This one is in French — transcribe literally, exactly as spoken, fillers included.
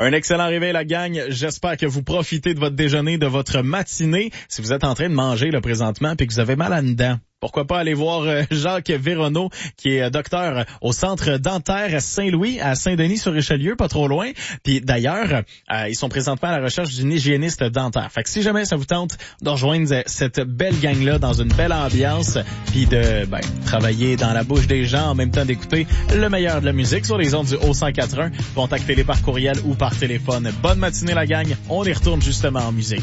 Un excellent réveil, la gang. J'espère que vous profitez de votre déjeuner, de votre matinée. Si vous êtes en train de manger là présentement puis que vous avez mal à dedans, pourquoi pas aller voir euh, Jacques Véronneau, qui est euh, docteur au Centre dentaire Saint-Louis, à Saint-Denis-sur-Richelieu, pas trop loin. Puis d'ailleurs, euh, ils sont présentement à la recherche d'une hygiéniste dentaire. Fait que si jamais ça vous tente de rejoindre cette belle gang-là dans une belle ambiance, puis de ben, travailler dans la bouche des gens en même temps d'écouter le meilleur de la musique sur les ondes du Haut cent quatre-vingts, contactez-les par courriel ou par téléphone. Bonne matinée, la gang. On y retourne justement en musique.